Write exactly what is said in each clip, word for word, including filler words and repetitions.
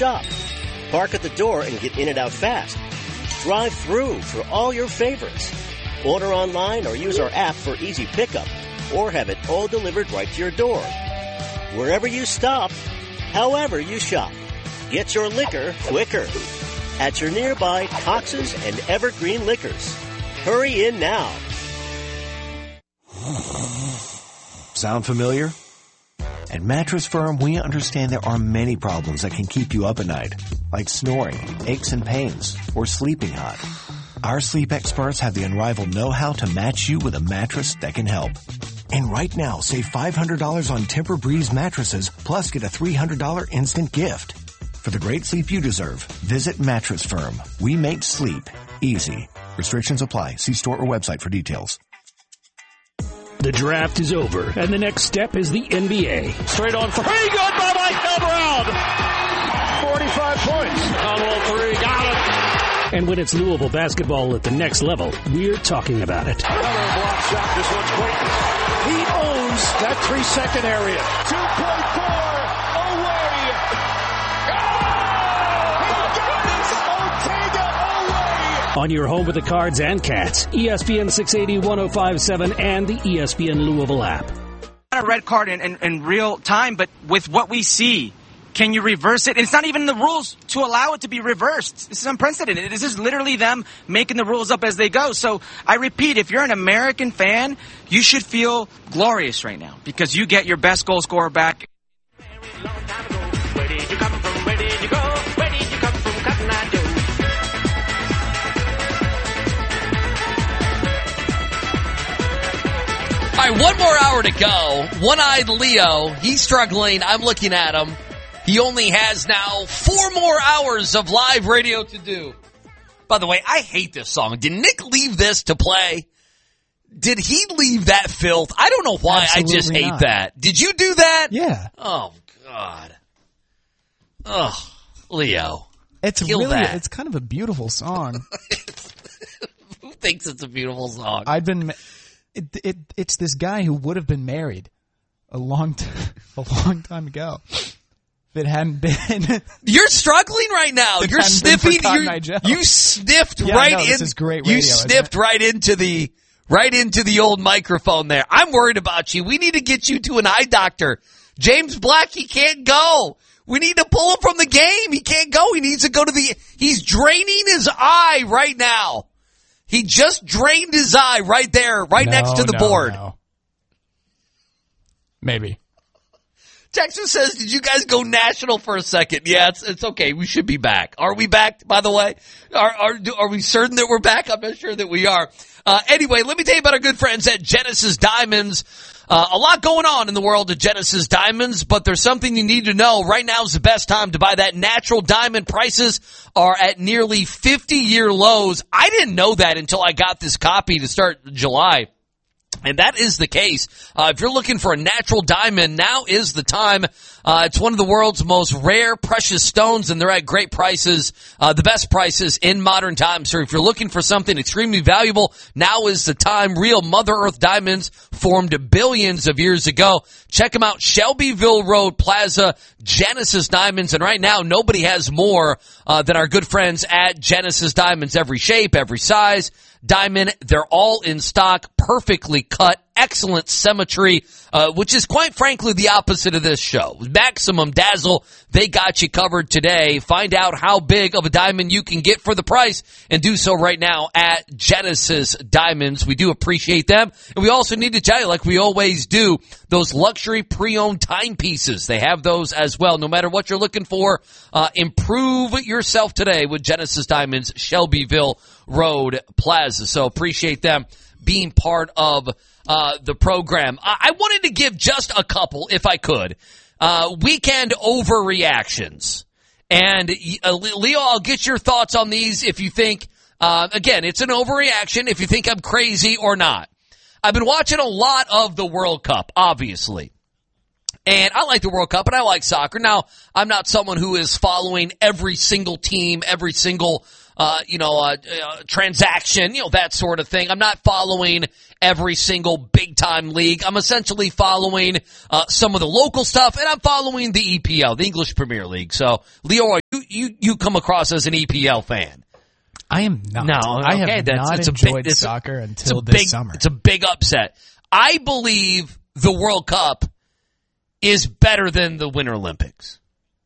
stop. Park at the door and get in and out fast. Drive through for all your favorites. Order online or use our app for easy pickup, or have it all delivered right to your door. Wherever you stop, however you shop, get your liquor quicker at your nearby Cox's and Evergreen Liquors. Hurry in now. Sound familiar? At Mattress Firm, we understand there are many problems that can keep you up at night, like snoring, aches and pains, or sleeping hot. Our sleep experts have the unrivaled know-how to match you with a mattress that can help. And right now, save five hundred dollars on Tempur-Breeze mattresses, plus get a three hundred dollars instant gift. For the great sleep you deserve, visit Mattress Firm. We make sleep easy. Restrictions apply. See store or website for details. The draft is over, and the next step is the N B A. Straight on three, good by Michael Brown. forty-five points. Conwell three, got it. And when it's Louisville basketball at the next level, we're talking about it. Another block shot, this one's Clayton. He owns that three-second area. two point four away. Oh, he got it. Ortega away. On your home with the Cards and Cats, E S P N six eighty, one oh five point seven, and the E S P N Louisville app. Not a red card in, in, in real time, but with what we see, can you reverse it? And it's not even in the rules to allow it to be reversed. This is unprecedented. This is literally them making the rules up as they go. So I repeat, if you're an American fan, you should feel glorious right now because you get your best goal scorer back. Where did you come from? Where did you go? Where did you come from, Cotton Eye Joe? All right, one more hour to go. One-eyed Leo, he's struggling. I'm looking at him. He only has now four more hours of live radio to do. By the way, I hate this song. Did Nick leave this to play? Did he leave that filth? I don't know why. Absolutely I just hate not. that. Did you do that? Yeah. Oh, God. Oh, Leo. It's Kill really, that. it's kind of a beautiful song. Who thinks it's a beautiful song? I've been, it, it, it's this guy who would have been married a long, t- a long time ago. If it hadn't been, You're struggling right now. If it You're hadn't been for sniffing. Cotton You, Eye Joe. you sniffed Yeah, right I know, in. this is great radio, you isn't sniffed it? right into the right into the old microphone there. I'm worried about you. We need to get you to an eye doctor. James Black, he can't go. We need to pull him from the game. He can't go. He needs to go to the. He's draining his eye right now. He just drained his eye right there, right No, next to the no, board. no. Maybe. Texas says, did you guys go national for a second? Yeah, it's, it's okay. We should be back. Are we back, by the way? Are, are, are we certain that we're back? I'm not sure that we are. Uh, anyway, let me tell you about our good friends at Genesis Diamonds. Uh, a lot going on in the world of Genesis Diamonds, but there's something you need to know. Right now is the best time to buy that natural diamond. Prices are at nearly fifty-year lows. I didn't know that until I got this copy to start July. And that is the case. Uh, if you're looking for a natural diamond, now is the time. Uh, it's one of the world's most rare, precious stones, and they're at great prices, uh, the best prices in modern times. So if you're looking for something extremely valuable, now is the time. Real Mother Earth diamonds formed billions of years ago. Check them out, Shelbyville Road Plaza, Genesis Diamonds. And right now, nobody has more uh, than our good friends at Genesis Diamonds. Every shape, every size. Diamond, they're all in stock, perfectly cut, excellent symmetry, uh, which is quite frankly the opposite of this show. Maximum Dazzle, they got you covered today. Find out how big of a diamond you can get for the price and do so right now at Genesis Diamonds. We do appreciate them. And we also need to tell you, like we always do, those luxury pre-owned timepieces, they have those as well. No matter what you're looking for, uh, improve yourself today with Genesis Diamonds, Shelbyville Road Plaza. So appreciate them being part of uh the program. I, I wanted to give just a couple, if I could, uh weekend overreactions. And uh, Leo, I'll get your thoughts on these if you think, uh, again, it's an overreaction, if you think I'm crazy or not. I've been watching a lot of the World Cup, obviously. And I like the World Cup, and I like soccer. Now, I'm not someone who is following every single team, every single, uh, you know, uh, uh, transaction, you know, that sort of thing. I'm not following every single big-time league. I'm essentially following uh, some of the local stuff, and I'm following the E P L, the English Premier League. So, Leo, you you, you come across as an E P L fan. I am not. No, I have okay, that's, not it's enjoyed a big, soccer a, until it's this big, summer. It's a big upset. I believe the World Cup is better than the Winter Olympics.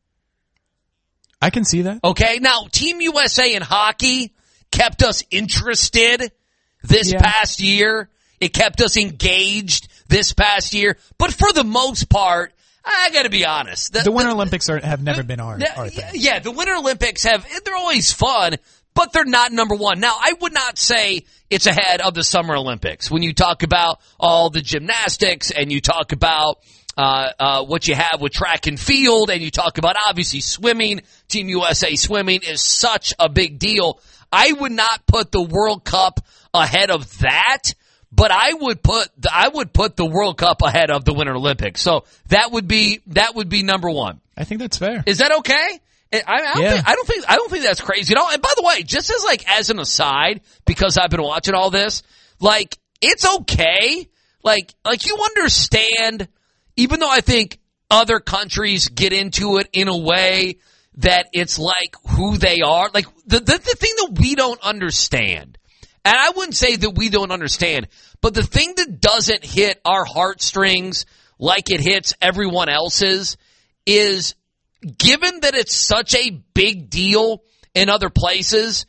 I can see that. Okay, now Team U S A in hockey kept us interested this Yeah. past year. It kept us engaged this past year. But for the most part, I gotta be honest. The, the Winter Olympics are, have never been our, Yeah, our thing. yeah, the Winter Olympics have, they're always fun, but they're not number one. Now, I would not say it's ahead of the Summer Olympics. When you talk about all the gymnastics and you talk about uh, uh, what you have with track and field and you talk about obviously swimming, Team U S A swimming is such a big deal. I would not put the World Cup ahead of that. But I would put the, I would put the World Cup ahead of the Winter Olympics. So that would be that would be number one. I think that's fair. Is that okay? I, I, don't Yeah. think, I don't think I don't think that's crazy at all. And by the way, just as like as an aside, because I've been watching all this, like it's okay. Like like you understand, even though I think other countries get into it in a way that it's like who they are. Like the the, the thing that we don't understand. And I wouldn't say that we don't understand, but the thing that doesn't hit our heartstrings like it hits everyone else's is, given that it's such a big deal in other places,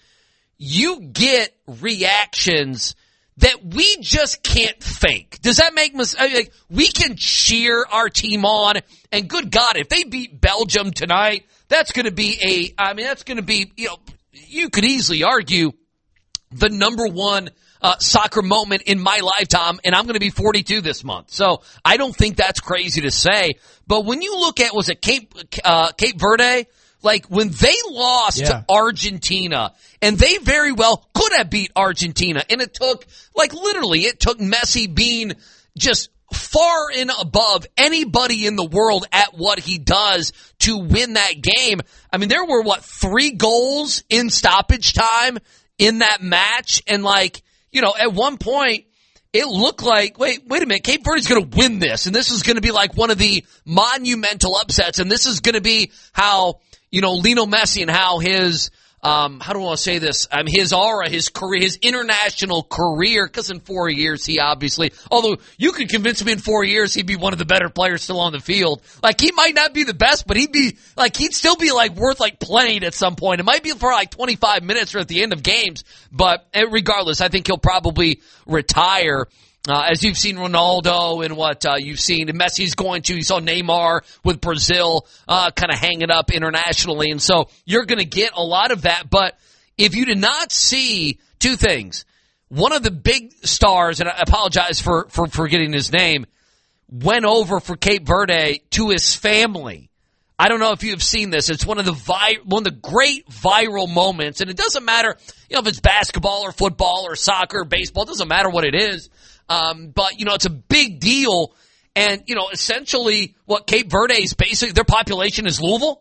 you get reactions that we just can't fake. Does that make mis- I mean, like, we can cheer our team on, and good God, if they beat Belgium tonight, that's going to be a, I mean, that's going to be, you know, you could easily argue the number one uh, soccer moment in my lifetime, and I'm going to be forty-two this month. So I don't think that's crazy to say. But when you look at, was it Cape uh, Cape Verde? Like when they lost Yeah. to Argentina, and they very well could have beat Argentina, and it took, like literally, it took Messi being just far and above anybody in the world at what he does to win that game. I mean, there were, what, three goals in stoppage time in that match, and like, you know, at one point, it looked like, wait, wait a minute, Cape Verde's going to win this, and this is going to be like one of the monumental upsets, and this is going to be how, you know, Lionel Messi and how his, um, how do I want to say this? Um, his aura, his career, his international career, because in four years he obviously, although you could convince me in four years he'd be one of the better players still on the field. Like he might not be the best, but he'd be like he'd still be like worth like playing at some point. It might be for like twenty-five minutes or at the end of games, but regardless, I think he'll probably retire. Uh, as you've seen Ronaldo and what uh, you've seen, and Messi's going to, you saw Neymar with Brazil uh, kind of hanging up internationally. And so you're going to get a lot of that. But if you did not see two things, one of the big stars, and I apologize for, for forgetting his name, went over for Cape Verde to his family. I don't know if you have seen this. It's one of the vi- one of the great viral moments. And it doesn't matter, you know, if it's basketball or football or soccer or baseball. It doesn't matter what it is. Um, but, you know, it's a big deal. And, you know, essentially what Cape Verde is basically, their population is Louisville.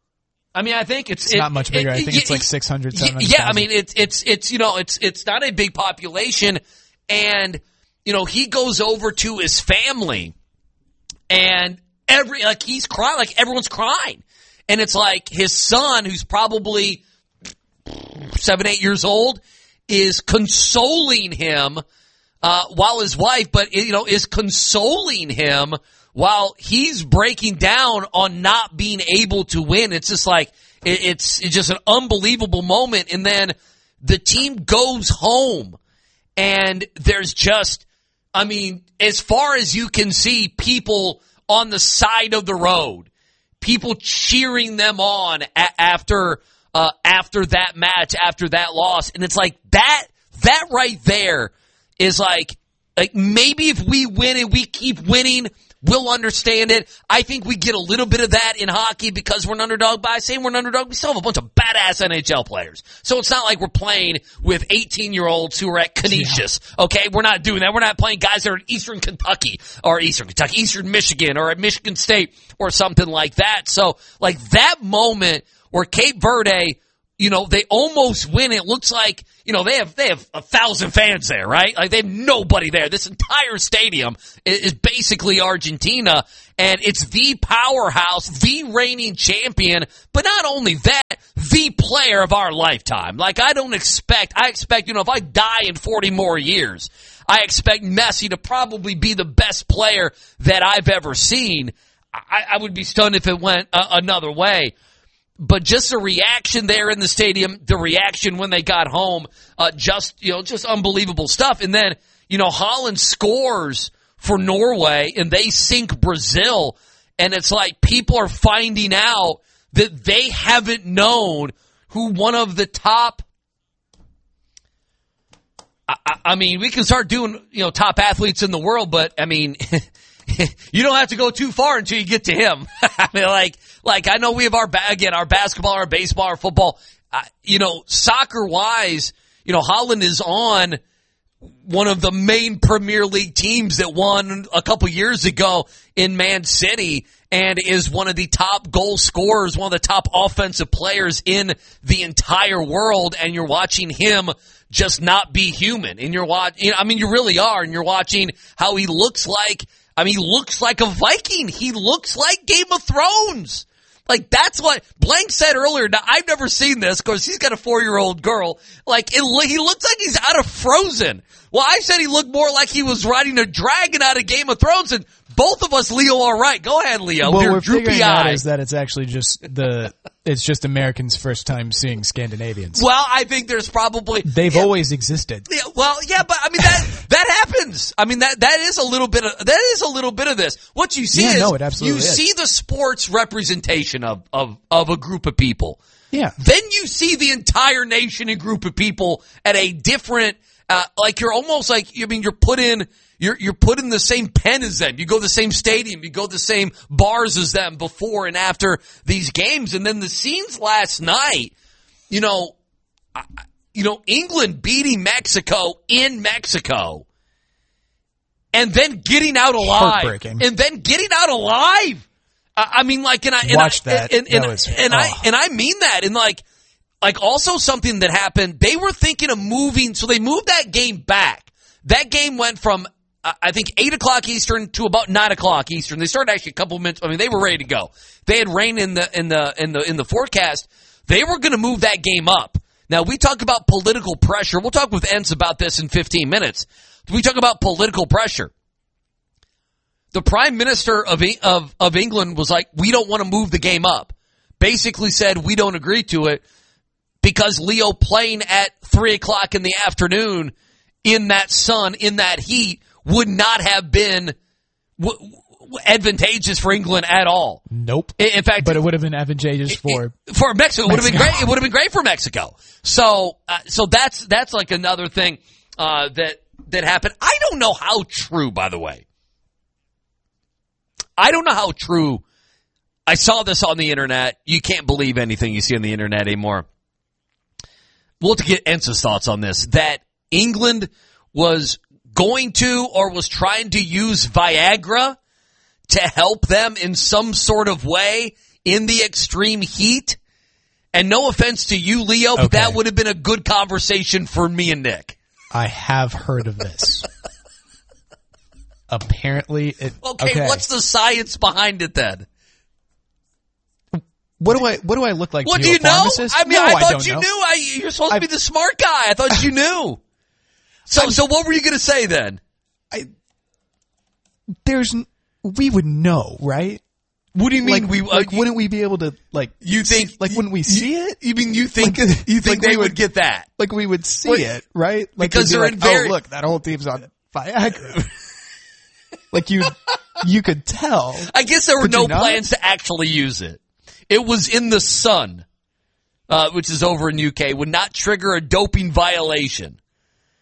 I mean, I think it's, It's it, not much bigger. It, I think it, it's like six hundred, yeah, seven hundred yeah, I mean, it's, it's, it's, you know, it's, it's not a big population. And, you know, he goes over to his family and every, like, he's crying, like, everyone's crying. And it's like his son, who's probably seven, eight years old, is consoling him Uh, while his wife, but, you know, is consoling him while he's breaking down on not being able to win. It's just like, it, it's, it's just an unbelievable moment. And then the team goes home and there's just, I mean, as far as you can see, people on the side of the road, people cheering them on a- after, uh, after that match, after that loss. And it's like that, that right there is like, like maybe if we win and we keep winning, We'll understand it. I think we get a little bit of that in hockey because we're an underdog. By saying we're an underdog, we still have a bunch of badass N H L players. So it's not like we're playing with eighteen-year-olds who are at Canisius. Yeah. Okay, we're not doing that. We're not playing guys that are in Eastern Kentucky or Eastern Kentucky, Eastern Michigan or at Michigan State or something like that. So, like that moment where Cape Verde, you know, they almost win. It looks like, you know, they have they have a thousand fans there, right? Like they have nobody there. This entire stadium is, is basically Argentina, and it's the powerhouse, the reigning champion. But not only that, the player of our lifetime. Like I don't expect, I expect, you know, if I die in forty more years, I expect Messi to probably be the best player that I've ever seen. I, I would be stunned if it went uh, another way. But just the reaction there in the stadium, the reaction when they got home, uh, just, you know, just unbelievable stuff. And then, you know, Holland scores for Norway and they sink Brazil. And it's like people are finding out that they haven't known who one of the top, I, I mean, we can start doing, you know, top athletes in the world, but I mean, you don't have to go too far until you get to him. I mean, like, like I know we have our, again, our basketball, our baseball, our football, uh, you know, soccer wise, you know, Holland is on one of the main Premier League teams that won a couple years ago in Man City and is one of the top goal scorers, one of the top offensive players in the entire world. And you're watching him just not be human. And you're watching, you know, I mean, you really are. And you're watching how he looks like, I mean, he looks like a Viking. He looks like Game of Thrones. Like, that's what Blank said earlier. Now, I've never seen this because he's got a four-year-old girl. Like, it, he looks like he's out of Frozen. Well, I said he looked more like he was riding a dragon out of Game of Thrones, and both of us, Leo, are right. Go ahead, Leo. What Your we're droopy figuring eye. out is that it's actually just the it's just Americans' first time seeing Scandinavians. Well, I think there's probably they've yeah, always existed. Yeah, well, yeah, but I mean that that happens. I mean that that is a little bit of that is a little bit of this. What you see yeah, is no, it absolutely you is. see the sports representation of of of a group of people. Yeah. Then you see the entire nation and group of people at a different. Uh, like you're almost like I mean you're put in you're you're put in the same pen as them. You go to the same stadium. You go to the same bars as them before and after these games. And then the scenes last night, you know, I, you know England beating Mexico in Mexico, and then getting out alive, heartbreaking, and then getting out alive. I, I mean, like, and I and watched I, that, and, and, that was, and oh. I and I mean that, and like. Like also something that happened, they were thinking of moving, so they moved that game back. That game went from, uh, I think, eight o'clock Eastern to about nine o'clock Eastern. They started actually a couple minutes, I mean, they were ready to go. They had rain in the, in the, in the, in the forecast. They were going to move that game up. Now, we talk about political pressure. We'll talk with Entz about this in fifteen minutes. We talk about political pressure. The Prime Minister of, of, of England was like, we don't want to move the game up. Basically said, we don't agree to it. Because Leo playing at three o'clock in the afternoon in that sun, in that heat, would not have been w- w- advantageous for England at all. Nope. In, in fact, but it would have been advantageous for it, for Mexico. It would have been Mexico. great. It would have been great for Mexico. So, uh, so that's that's like another thing uh, that that happened. I don't know how true, by the way. I don't know how true. I saw this on the internet. You can't believe anything you see on the internet anymore. We'll have to get Entz's thoughts on this, that England was going to or was trying to use Viagra to help them in some sort of way in the extreme heat. And no offense to you, Leo, but okay. that would have been a good conversation for me and Nick. I have heard of this. Apparently, it, okay, okay, what's the science behind it then? What do I what do I look like? What to do you, you a know? pharmacist? I mean, no, I thought don't you know. knew. I, you're supposed I've, to be the smart guy. I thought you knew. So, so what were you going to say then? I, there's we would know, right? What do you mean like, we? Like, uh, wouldn't we be able to like? You think? See, like, wouldn't we see you, it? You mean you think? Like, you think like they we would would get that? Like we would see What? it, right? Like Because they'd be they're like, in very. Oh, look, that whole team's on Viagra. Like you, you could tell. I guess there were Could no you not? plans to actually use it. It was in the sun, uh, which is over in U K, would not trigger a doping violation.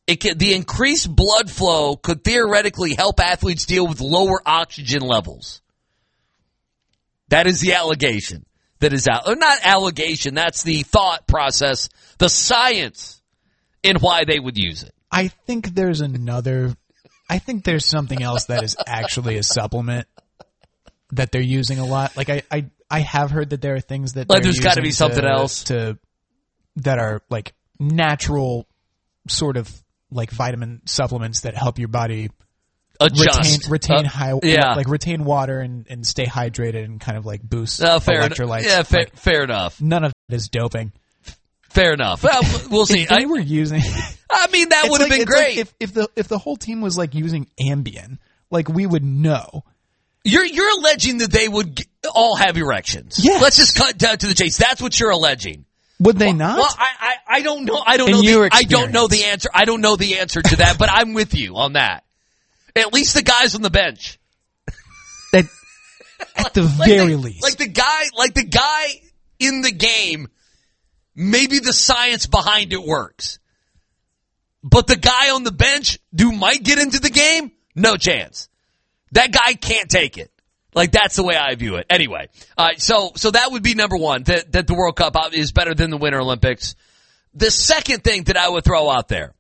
it can, the increased blood flow could theoretically help athletes deal with lower oxygen levels. That is the allegation. That is out, or not allegation. That's the thought process, the science in why they would use it. I think there's another. I think there's something else that is actually a supplement that they're using a lot. Like I, I, I have heard that there are things that like there's got to be something to, else to that are like natural, sort of like vitamin supplements that help your body adjust, retain, retain uh, high, yeah, like retain water and, and stay hydrated and kind of like boost uh, fair electrolytes. En- yeah, fair, like, fair enough. None of it is doping. Fair enough. Well, we'll see. If they I, were using, I mean, that would have like, been great. Like if, if the if the whole team was like using Ambien, like we would know. You're you're alleging that they would g- all have erections. Yes. Let's just cut down to the chase. That's what you're alleging. Would they well, not? Well, I, I I don't know. I don't In know. your The, I don't know the answer. I don't know the answer to that. But I'm with you on that. At least the guys on the bench. That, at the like very the, least, like the guy, like the guy in the game. Maybe the science behind it works. But the guy on the bench who might get into the game, no chance. That guy can't take it. Like, that's the way I view it. Anyway, uh, so so that would be number one, that, that the World Cup is better than the Winter Olympics. The second thing that I would throw out there,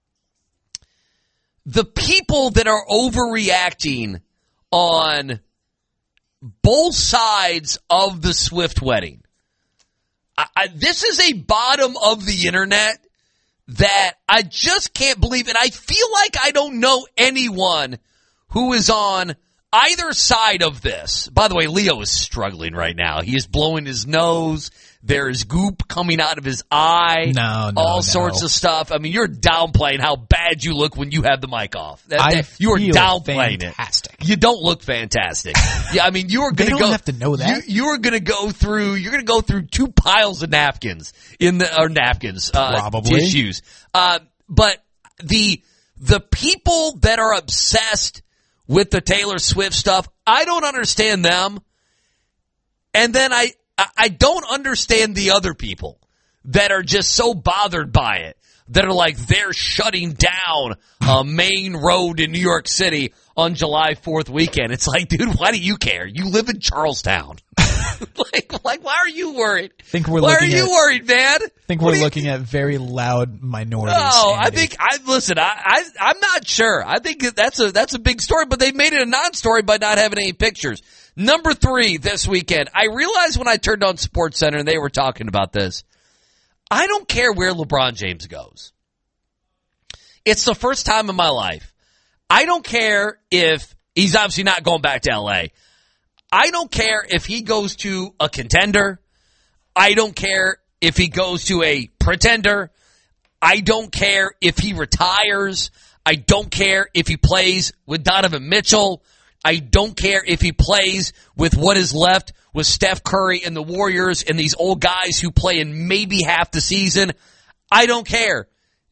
the people that are overreacting on both sides of the Swift wedding. I, I, this is a bottom of the internet that I just can't believe. And I feel like I don't know anyone who is on either side of this. By the way, Leo is struggling right now. He is blowing his nose. There is goop coming out of his eye. No, no, all no. sorts of stuff. I mean, you're downplaying how bad you look when you have the mic off. That, I that, you are feel downplaying fantastic. it. You don't look fantastic. Yeah, I mean, you are going to They don't go. have to know that. You, you are going to go through. You're going to go through two piles of napkins in the or napkins, uh, Probably. tissues. Uh, but the the people that are obsessed with the Taylor Swift stuff, I don't understand them. And then I, I don't understand the other people that are just so bothered by it, that are like they're shutting down a main road in New York City on July fourth weekend. It's like, dude, why do you care? You live in Charlestown. like, like, why are you worried? Think we're why are looking you at, worried, man? I think What we're do you- looking at very loud minorities. No, I Andy. think I listen. I, I I'm not sure. I think that that's a that's a big story, but they've made it a non-story by not having any pictures. Number three this weekend. I realized when I turned on SportsCenter and they were talking about this. I don't care where LeBron James goes. It's the first time in my life. I don't care if he's obviously not going back to L A. I don't care if he goes to a contender. I don't care if he goes to a pretender. I don't care if he retires. I don't care if he plays with Donovan Mitchell. I don't care if he plays with what is left with Steph Curry and the Warriors and these old guys who play in maybe half the season. I don't care.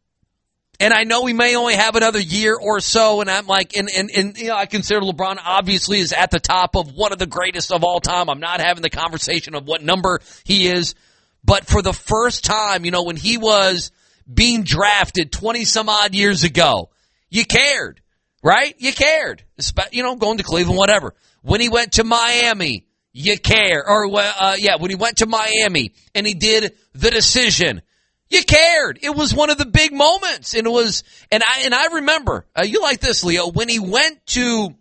And I know we may only have another year or so, and I'm like, and, and, and you know, I consider LeBron obviously is at the top of one of the greatest of all time. I'm not having the conversation of what number he is. But for the first time, you know, when he was being drafted twenty some odd years ago, you cared, right? You cared. You know, going to Cleveland, whatever. When he went to Miami, you care. Or, uh, yeah, when he went to Miami and he did The Decision, you cared. It was one of the big moments. And it was, and I, and I remember, uh, you like this, Leo, when he went to,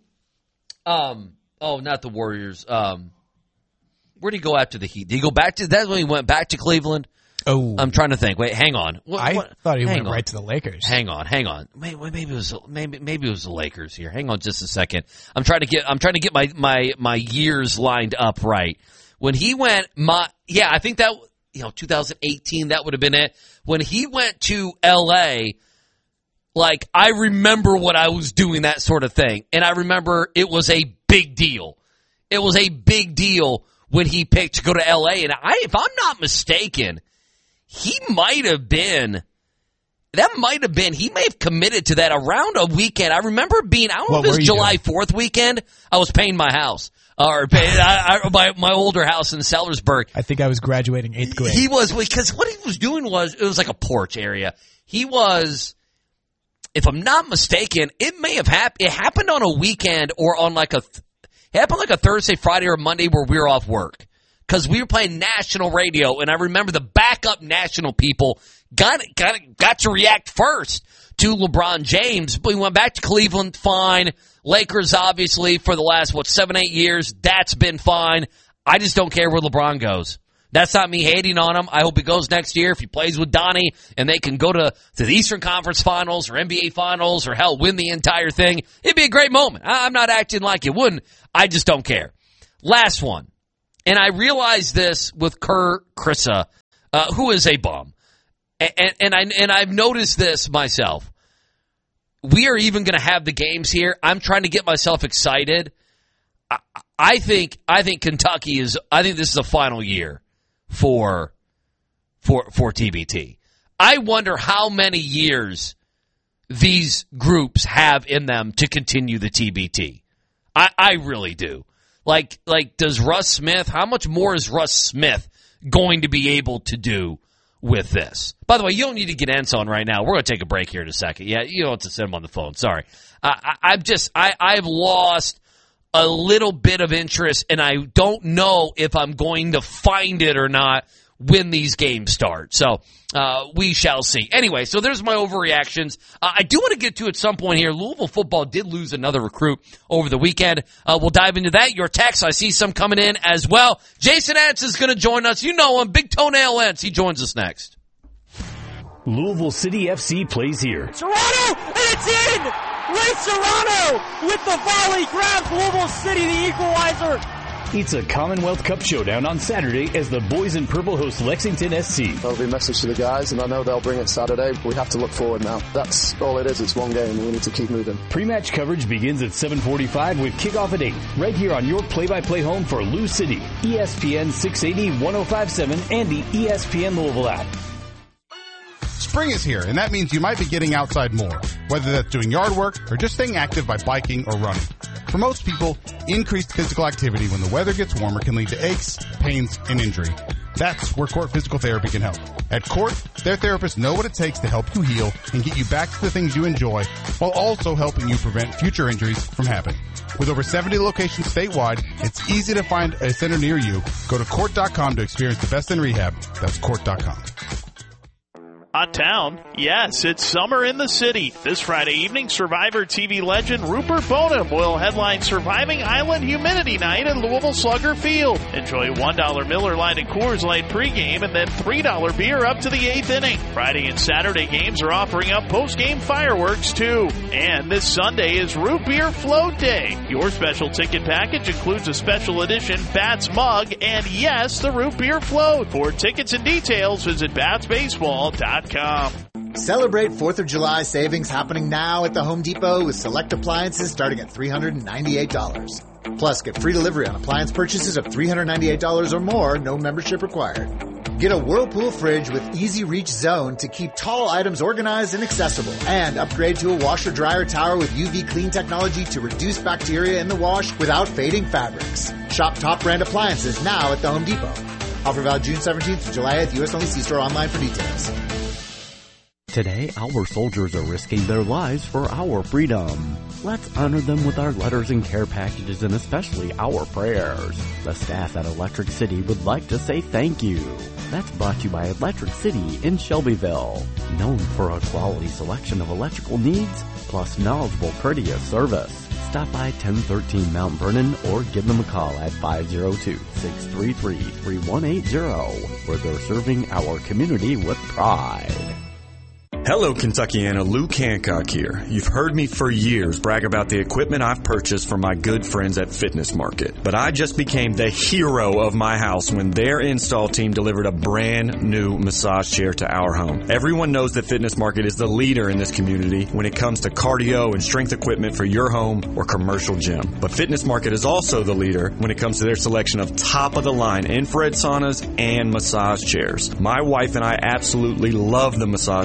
um, oh, not the Warriors, um, where did he go after the Heat? Did he go back to, that's when he went back to Cleveland? Oh, I'm trying to think. Wait, hang on. What, I what? thought he hang went on. right to the Lakers. Hang on, hang on. Maybe, maybe it was maybe maybe it was the Lakers here. Hang on just a second. I'm trying to get I'm trying to get my my my years lined up right. When he went, my yeah, I think that you know twenty eighteen that would have been it. When he went to L A, like I remember what I was doing, that sort of thing, and I remember it was a big deal. It was a big deal when he picked to go to L A, and I, if I'm not mistaken, he might have been, that might have been, he may have committed to that around a weekend. I remember being, I don't know What if it were was you July doing? fourth weekend. I was paying my house, or paying, I, I, my, my older house in Sellersburg. I think I was graduating eighth grade. He was, because what he was doing was, it was like a porch area. He was, if I'm not mistaken, it may have happened. It happened on a weekend or on like a, it happened like a Thursday, Friday, or Monday where we were off work. Because we were playing national radio, and I remember the backup national people got, got, got to react first to LeBron James. We went back to Cleveland, fine. Lakers, obviously, for the last, what, seven, eight years, that's been fine. I just don't care where LeBron goes. That's not me hating on him. I hope he goes next year if he plays with Donnie and they can go to, to the Eastern Conference Finals or N B A Finals or, hell, win the entire thing. It'd be a great moment. I'm not acting like it wouldn't. I just don't care. Last one. And I realized this with Kerr Kriisa, uh, who is a bum. And, and, I, and I've noticed this myself. We are even going to have the games here. I'm trying to get myself excited. I, I think I think Kentucky is – I think this is a final year for, for, for T B T. I wonder how many years these groups have in them to continue the T B T. I, I really do. Like, like, does Russ Smith, how much more is Russ Smith going to be able to do with this? By the way, you don't need to get Enzo on right now. We're going to take a break here in a second. Yeah, you don't have to send him on the phone. Sorry. I, I, I've just, I, I've lost a little bit of interest, and I don't know if I'm going to find it or not when these games start. So, uh, we shall see. Anyway, so there's my overreactions. Uh, I do want to get to at some point here. Louisville football did lose another recruit over the weekend. Uh, we'll dive into that. Your text, I see some coming in as well. Jason Entz is going to join us. You know him, Big Toenail Entz. He joins us next. Louisville City F C plays here. Serrano, and it's in! Ray Serrano with the volley grabs Louisville City, the equalizer. It's a Commonwealth Cup showdown on Saturday as the boys in purple host Lexington S C. That'll be a message to the guys, and I know they'll bring it Saturday. We have to look forward now. That's all it is. It's one game, and we need to keep moving. Pre-match coverage begins at seven forty-five with kickoff at eight, right here on your play-by-play home for Lou City, E S P N six eighty, one oh five point seven, and the E S P N Louisville app. Spring is here, and that means you might be getting outside more, whether that's doing yard work or just staying active by biking or running. For most people, increased physical activity when the weather gets warmer can lead to aches, pains, and injury. That's where Court Physical Therapy can help. At Court, their therapists know what it takes to help you heal and get you back to the things you enjoy, while also helping you prevent future injuries from happening. With over seventy locations statewide, it's easy to find a center near you. Go to court dot com to experience the best in rehab. That's court dot com. Hot town? Yes, it's summer in the city. This Friday evening, Survivor T V legend Rupert Boneham will headline Surviving Island Humidity Night at Louisville Slugger Field. Enjoy one dollar Miller Lite and Coors Light pregame and then three dollar beer up to the eighth inning. Friday and Saturday games are offering up postgame fireworks too. And this Sunday is Root Beer Float Day. Your special ticket package includes a special edition Bats mug and, yes, the Root Beer Float. For tickets and details, visit bats baseball dot com. Celebrate fourth of July savings happening now at the Home Depot with select appliances starting at three hundred ninety-eight dollars. Plus, get free delivery on appliance purchases of three hundred ninety-eight dollars or more, no membership required. Get a Whirlpool fridge with Easy Reach Zone to keep tall items organized and accessible. And upgrade to a washer-dryer tower with U V clean technology to reduce bacteria in the wash without fading fabrics. Shop top brand appliances now at the Home Depot. Offer valid June seventeenth to July eighth. U S only. See store online for details. Today, our soldiers are risking their lives for our freedom. Let's honor them with our letters and care packages and especially our prayers. The staff at Electric City would like to say thank you. That's brought to you by Electric City in Shelbyville. Known for a quality selection of electrical needs, plus knowledgeable, courteous service. Stop by ten thirteen Mount Vernon or give them a call at five oh two, six three three, three one eight zero, where they're serving our community with pride. Hello, Kentuckiana. Luke Hancock here. You've heard me for years brag about the equipment I've purchased from my good friends at Fitness Market. But I just became the hero of my house when their install team delivered a brand new massage chair to our home. Everyone knows that Fitness Market is the leader in this community when it comes to cardio and strength equipment for your home or commercial gym. But Fitness Market is also the leader when it comes to their selection of top-of-the-line infrared saunas and massage chairs. My wife and I absolutely love the massage chair.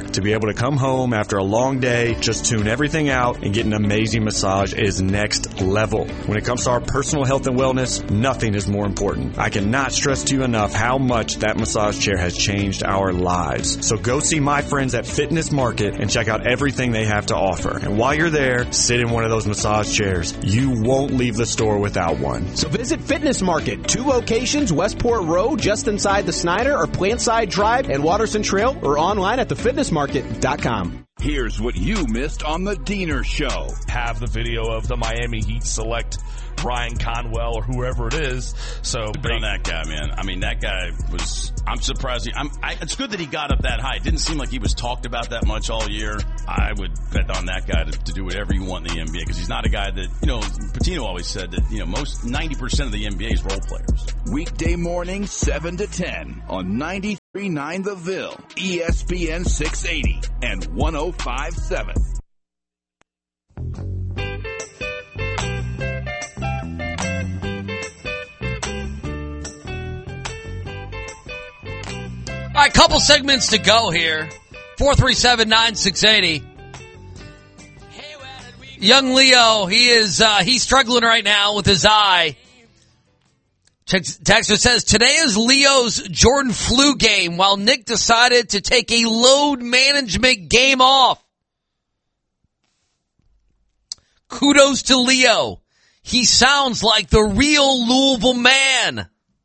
To be able to come home after a long day, just tune everything out, and get an amazing massage is next level. When it comes to our personal health and wellness, nothing is more important. I cannot stress to you enough how much that massage chair has changed our lives. So go see my friends at Fitness Market and check out everything they have to offer. And while you're there, sit in one of those massage chairs. You won't leave the store without one. So visit Fitness Market, two locations, Westport Road, just inside the Snyder, or Plantside Drive and Watterson Trail, or online at the fitness market dot com. Here's what you missed on the Diener Show. Have the video of the Miami Heat select Ryan Conwell or whoever it is. So bet on that guy, man. I mean, that guy was. I'm surprised. He, I'm. I, it's good that he got up that high. It didn't seem like he was talked about that much all year. I would bet on that guy to, to do whatever you want in the N B A because he's not a guy that you know. Patino always said that you know most ninety percent of the N B A is role players. Weekday morning, seven to ten on ninety-three point nine The Ville, E S P N six eighty and one oh five point seven. All right, couple segments to go here. four three seven, nine six eight zero. Young Leo, he is uh, he's struggling right now with his eye. Texter says, today is Leo's Jordan flu game while Nick decided to take a load management game off. Kudos to Leo. He sounds like the real Louisville man.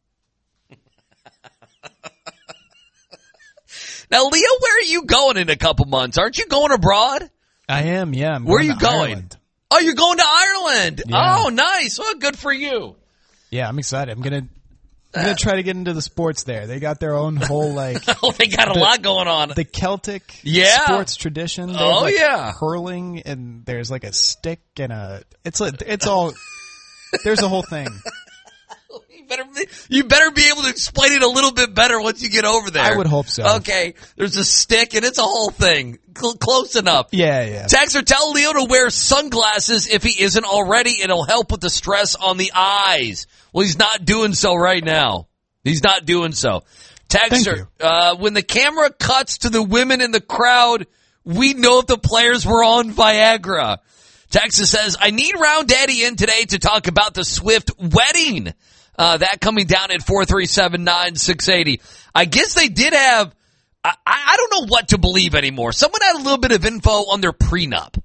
Now, Leo, where are you going in a couple months? Aren't you going abroad? I am, yeah. I'm where are going you to going? Ireland. Oh, you're going to Ireland. Yeah. Oh, nice. Well, good for you. Yeah, I'm excited. I'm gonna, I'm gonna try to get into the sports there. They got their own whole like. oh, they got a the, lot going on. The Celtic yeah. sports tradition. They Oh have, like, yeah, hurling and there's like a stick and a. It's like it's all. There's a whole thing. You better, be, you better be able to explain it a little bit better once you get over there. I would hope so. Okay, there's a stick and it's a whole thing. Cl- close enough. Yeah, yeah. Texter, tell Leo to wear sunglasses if he isn't already. It'll help with the stress on the eyes. Well, he's not doing so right now. He's not doing so. Texter, uh, when the camera cuts to the women in the crowd, we know if the players were on Viagra. Texas says, I need Round Daddy in today to talk about the Swift wedding. Uh, that coming down at four three seven, nine six eight zero. I guess they did have, I, I don't know what to believe anymore. Someone had a little bit of info on their prenup.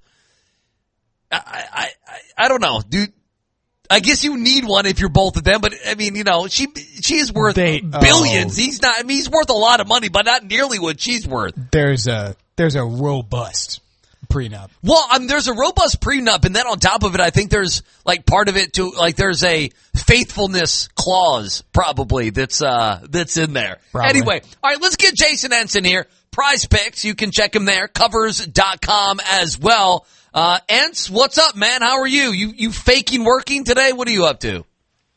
I, I, I, I don't know, dude. I guess you need one if you're both of them, but I mean, you know, she, she is worth they, billions. Oh. He's not, I mean, he's worth a lot of money, but not nearly what she's worth. There's a, there's a robust prenup. Well, um, there's a robust prenup, and then on top of it, I think there's like part of it to like there's a faithfulness clause probably that's uh that's in there. Probably. Anyway, all right, let's get Jason Ensign here. Prize Picks, you can check him there. Covers dot com as well. Uh, Ents, what's up, man? How are you? You you faking working today? What are you up to?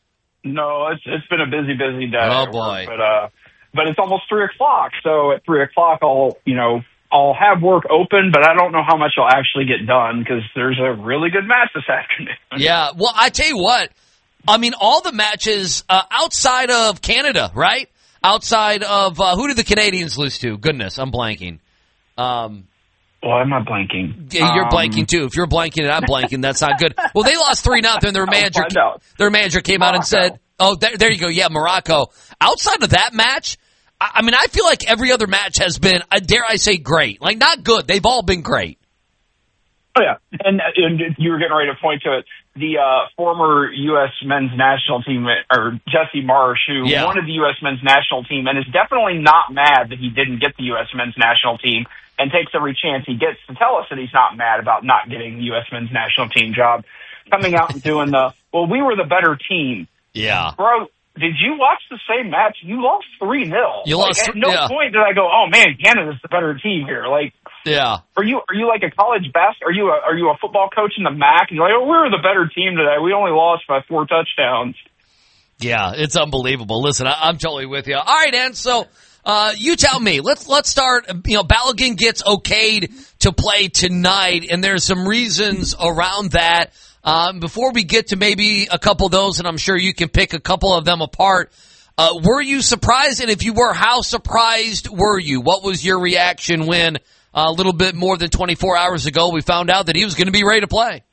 No, it's it's been a busy, busy day. Oh at boy, work, but uh, but it's almost three o'clock. So at three o'clock, I'll you know. I'll have work open, but I don't know how much I'll actually get done because there's a really good match this afternoon. Yeah, well, I tell you what, I mean, all the matches uh, outside of Canada, right? Outside of, uh, who did the Canadians lose to? Goodness, I'm blanking. Um, well, I'm not blanking. Yeah, you're um, blanking too. If you're blanking and I'm blanking, that's not good. Well, they lost three nothing. Their manager, their manager came Morocco. out and said, oh, there, there you go. Yeah, Morocco. Outside of that match, I mean, I feel like every other match has been, uh, dare I say, great. Like, not good. They've all been great. Oh, yeah. And, and you were getting ready to point to it. The uh, former U S men's national team, or Jesse Marsh, who yeah. wanted the U S men's national team and is definitely not mad that he didn't get the U S men's national team and takes every chance he gets to tell us that he's not mad about not getting the U S men's national team job, coming out and doing the, well, we were the better team. Yeah. Bro. Did you watch the same match? You lost three nil. You like, lost. At no yeah. point did I go, "Oh man, Canada's the better team here." Like, yeah. Are you are you like a college bas? Are you a, are you a football coach in the M A C? And you're like, "Oh, we're the better team today. We only lost by four touchdowns." Yeah, it's unbelievable. Listen, I, I'm totally with you. All right, and so uh, you tell me. Let's let's start. You know, Balogun gets okayed to play tonight, and there's some reasons around that. Um, before we get to maybe a couple of those, and I'm sure you can pick a couple of them apart, uh, were you surprised? And if you were, how surprised were you? What was your reaction when a little bit more than twenty-four hours ago, we found out that he was going to be ready to play.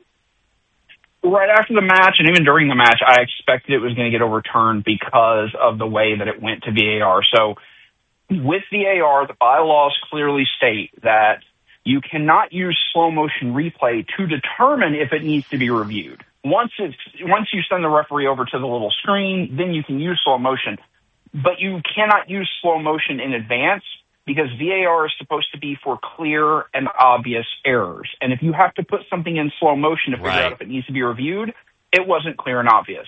Right after the match, and even during the match, I expected it was going to get overturned because of the way that it went to V A R. So with V A R, the bylaws clearly state that you cannot use slow motion replay to determine if it needs to be reviewed. Once it's once you send the referee over to the little screen, then you can use slow motion. But you cannot use slow motion in advance because V A R is supposed to be for clear and obvious errors. And if you have to put something in slow motion to figure Right. out if it needs to be reviewed, it wasn't clear and obvious.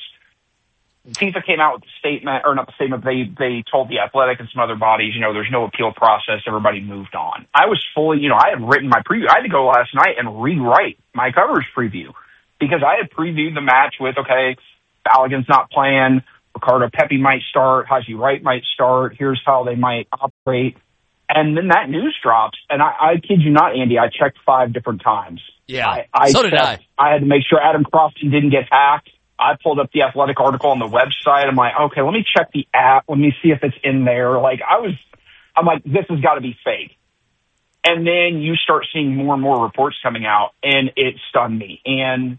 FIFA came out with a statement, or not the statement, they, they told The Athletic and some other bodies, you know, there's no appeal process, everybody moved on. I was fully, you know, I had written my preview. I had to go last night and rewrite my coverage preview because I had previewed the match with, okay, Balogun's not playing, Ricardo Pepi might start, Haji Wright might start, here's how they might operate. And then that news drops, and I, I kid you not, Andy, I checked five different times. Yeah, I, I so did I. checked, I had to make sure Adam Crofton didn't get hacked. I pulled up the Athletic article on the website. I'm like, okay, let me check the app. Let me see if it's in there. Like, I was, I'm like, this has got to be fake. And then you start seeing more and more reports coming out, and it stunned me. And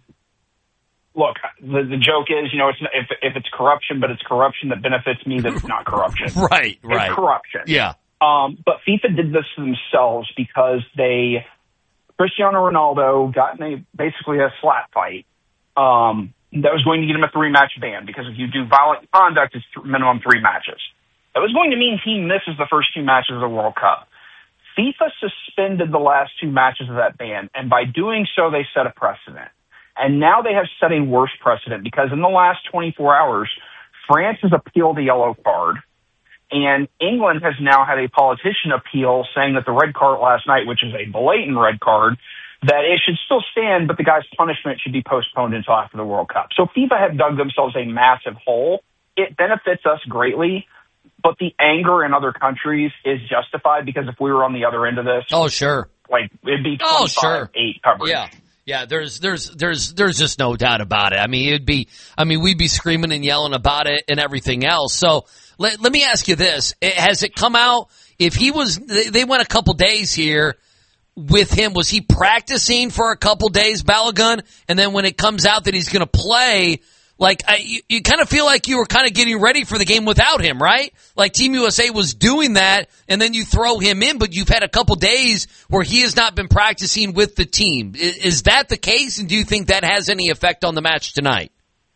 look, the, the joke is, you know, it's not, if if it's corruption, but it's corruption that benefits me, then it's not corruption. Right, right. It's corruption. Yeah. Um, but FIFA did this to themselves because they, Cristiano Ronaldo got in a, basically a slap fight. Um, that was going to get him a three-match ban because if you do violent conduct, it's th- minimum three matches. That was going to mean he misses the first two matches of the World Cup. FIFA suspended the last two matches of that ban, and by doing so, they set a precedent. And now they have set a worse precedent because in the last twenty-four hours, France has appealed the yellow card, and England has now had a politician appeal saying that the red card last night, which is a blatant red card, that it should still stand, but the guy's punishment should be postponed until after the World Cup. So FIFA have dug themselves a massive hole. It benefits us greatly, but the anger in other countries is justified because if we were on the other end of this, oh sure, like it'd be oh sure, eight coverage. Yeah, yeah. There's there's there's there's just no doubt about it. I mean, it'd be. I mean, we'd be screaming and yelling about it and everything else. So let let me ask you this: has it come out? If he was, they, they went a couple days here with him. Was he practicing for a couple days, Balogun? And then when it comes out that he's going to play, like I, you, you kind of feel like you were kind of getting ready for the game without him, right? Like Team U S A was doing that, and then you throw him in, but you've had a couple days where he has not been practicing with the team. Is, is that the case? And do you think that has any effect on the match tonight?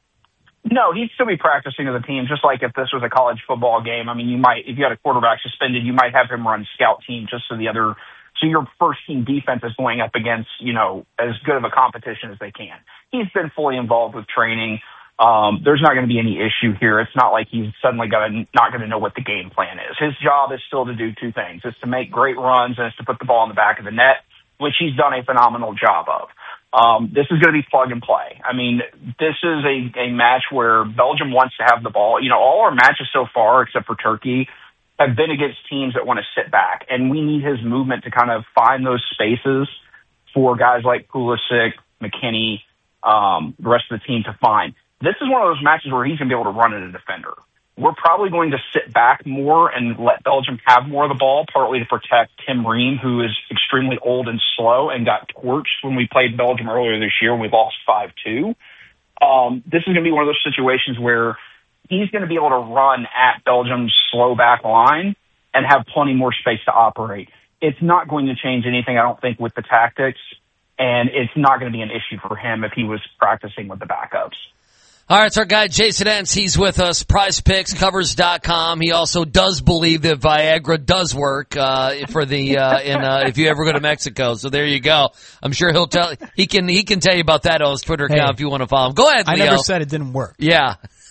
No, he'd still be practicing with the team, just like if this was a college football game. I mean, you might, if you had a quarterback suspended, you might have him run scout team just so the other. So your first team defense is going up against, you know, as good of a competition as they can. He's been fully involved with training. Um, there's not going to be any issue here. It's not like he's suddenly gonna, not going to know what the game plan is. His job is still to do two things. It's to make great runs and it's to put the ball in the back of the net, which he's done a phenomenal job of. Um, this is going to be plug and play. I mean, this is a, a match where Belgium wants to have the ball. You know, all our matches so far, except for Turkey, have been against teams that want to sit back. And we need his movement to kind of find those spaces for guys like Pulisic, McKinney, um, the rest of the team to find. This is one of those matches where he's going to be able to run at a defender. We're probably going to sit back more and let Belgium have more of the ball, partly to protect Tim Ream, who is extremely old and slow and got torched when we played Belgium earlier this year and we lost five two. Um, this is going to be one of those situations where he's going to be able to run at Belgium's slow back line and have plenty more space to operate. It's not going to change anything, I don't think, with the tactics, and it's not going to be an issue for him if he was practicing with the backups. All right, it's our guy Jason Entz. He's with us, prize picks covers dot com. He also does believe that Viagra does work uh, for the uh, in uh, if you ever go to Mexico. So there you go. I'm sure he'll tell he can he can tell you about that on his Twitter account Hey, if you want to follow him. Go ahead, Leo. I never said it didn't work. Yeah.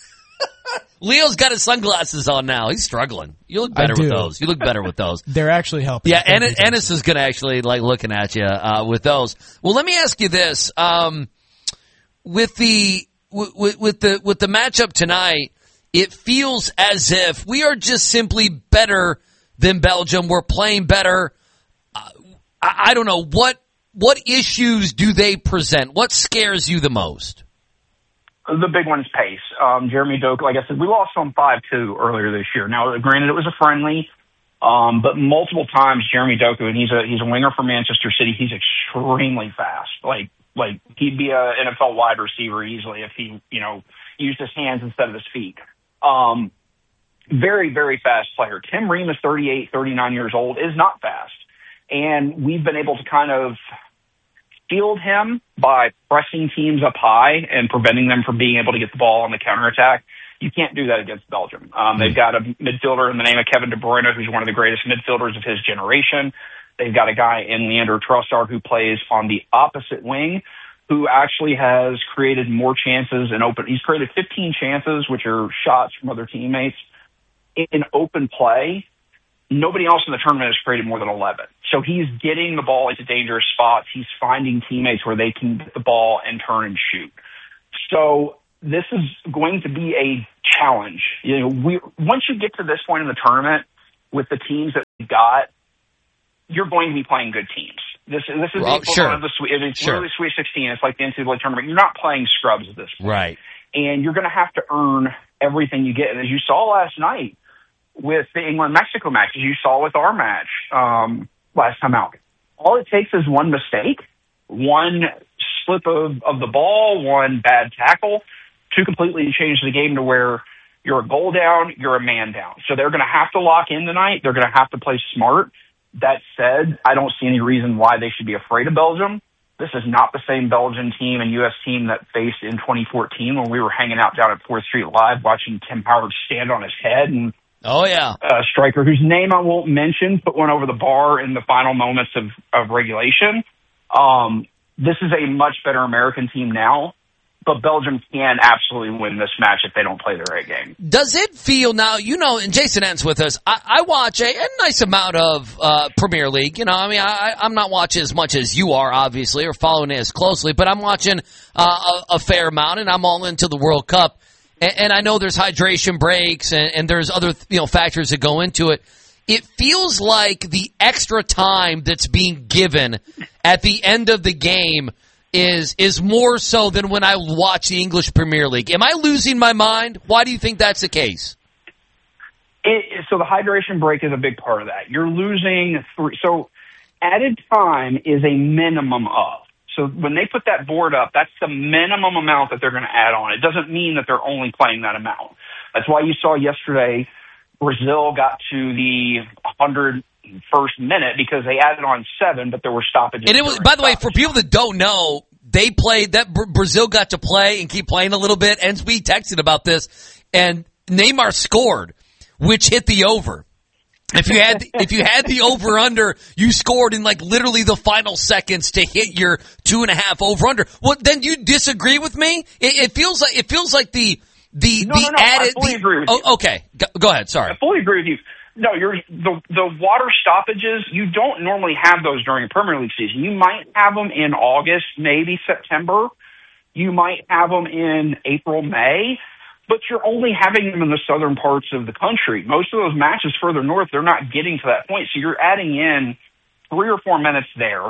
Leo's got his sunglasses on now. He's struggling. You look better I do. with those. You look better with those. They're actually helping. Yeah, Ennis, Ennis is going to actually like looking at you uh, with those. Well, let me ask you this: um, with the with, with the with the matchup tonight, it feels as if we are just simply better than Belgium. We're playing better. Uh, I, I don't know what what issues do they present. What scares you the most? The big one is pace. Um, Jeremy Doku, like I said, we lost on five two earlier this year. Now, granted, it was a friendly, Um, but multiple times, Jeremy Doku, and he's a he's a winger for Manchester City. He's extremely fast. Like like he'd be a N F L wide receiver easily if he you know used his hands instead of his feet. Um, very very fast player. Tim Ream is thirty-eight, thirty-nine years old. Is not fast, and we've been able to kind of field him by pressing teams up high and preventing them from being able to get the ball on the counterattack. You can't do that against Belgium. Um, they've got a midfielder in the name of Kevin De Bruyne, who's one of the greatest midfielders of his generation. They've got a guy in Leandro Trossard who plays on the opposite wing, who actually has created more chances in open. He's created fifteen chances, which are shots from other teammates, in open play. Nobody else in the tournament has created more than eleven. So he's getting the ball into dangerous spots. He's finding teammates where they can get the ball and turn and shoot. So this is going to be a challenge. You know, we once you get to this point in the tournament with the teams that we've got, you're going to be playing good teams. This, this is well, the sure. of the Sweet. It's sure. literally Sweet sixteen. It's like the N C double A tournament. You're not playing scrubs at this point. Right. And you're going to have to earn everything you get. And as you saw last night with the England-Mexico match, as you saw with our match um, last time out, all it takes is one mistake, one slip of, of the ball, one bad tackle to completely change the game to where you're a goal down, you're a man down. So they're going to have to lock in tonight. They're going to have to play smart. That said, I don't see any reason why they should be afraid of Belgium. This is not the same Belgian team and U S team that faced in twenty fourteen when we were hanging out down at fourth Street Live watching Tim Howard stand on his head and oh yeah, a striker whose name I won't mention put one over the bar in the final moments of, of regulation. Um, this is a much better American team now. But Belgium can absolutely win this match if they don't play the right game. Does it feel now, you know, and Jason Ent's with us, I, I watch a, a nice amount of uh, Premier League. You know, I mean, I, I'm not watching as much as you are, obviously, or following it as closely, but I'm watching uh, a, a fair amount, and I'm all into the World Cup. And, and I know there's hydration breaks, and, and there's other you know factors that go into it. It feels like the extra time that's being given at the end of the game is is more so than when I watch the English Premier League. Am I losing my mind? Why do you think that's the case? It, so the hydration break is a big part of that. You're losing three. So added time is a minimum of. So when they put that board up, that's the minimum amount that they're going to add on. It doesn't mean that they're only playing that amount. That's why you saw yesterday Brazil got to the one hundred first minute because they added on seven, but there were stoppages. And it was, by the way, for people that don't know, they played that Brazil got to play and keep playing a little bit. And we texted about this, and Neymar scored, which hit the over. If you had if you had the over under, you scored in like literally the final seconds to hit your two and a half over under. Well, then you disagree with me? It, it feels like it feels like the the no, the no, no, added. I fully the, agree with oh, you. Okay, go, go ahead. Sorry. I fully agree with you. No, you're the the water stoppages. You don't normally have those during a Premier League season. You might have them in August, maybe September. You might have them in April, May, but you're only having them in the southern parts of the country. Most of those matches further north, they're not getting to that point. So you're adding in three or four minutes there.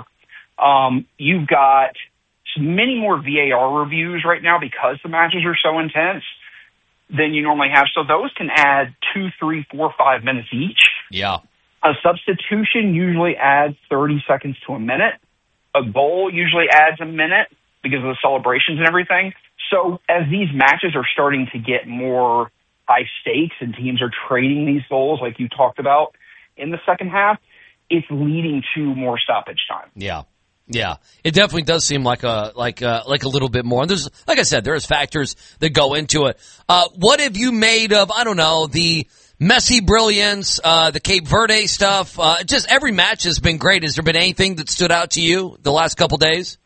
Um, you've got many more V A R reviews right now because the matches are so intense than you normally have. So those can add two, three, four, five minutes each. Yeah. A substitution usually adds thirty seconds to a minute. A goal usually adds a minute because of the celebrations and everything. So as these matches are starting to get more high stakes and teams are trading these goals like you talked about in the second half, it's leading to more stoppage time. Yeah. Yeah, it definitely does seem like a like a, like a little bit more. And there's, like I said, there's factors that go into it. Uh, what have you made of, I don't know, the Messi brilliance, uh, the Cape Verde stuff? Uh, just every match has been great. Has there been anything that stood out to you the last couple days?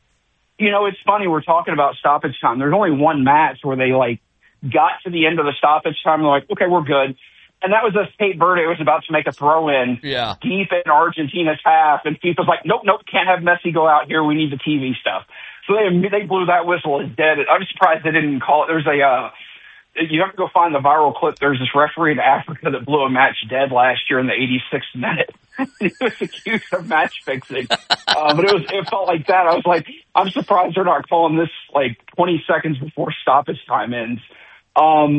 You know, it's funny. We're talking about stoppage time. There's only one match where they like got to the end of the stoppage time. And they're like, okay, we're good. And that was a Cape Verde was about to make a throw in yeah. deep in Argentina's half. And FIFA's like, nope, nope, can't have Messi go out here. We need the T V stuff. So they they blew that whistle as dead. I'm surprised they didn't call it. There's a, uh, you have to go find the viral clip. There's this referee in Africa that blew a match dead last year in the eighty-sixth minute. He was accused of match fixing. uh, but it was, it felt like that. I was like, I'm surprised they're not calling this like twenty seconds before stoppage time ends. Um,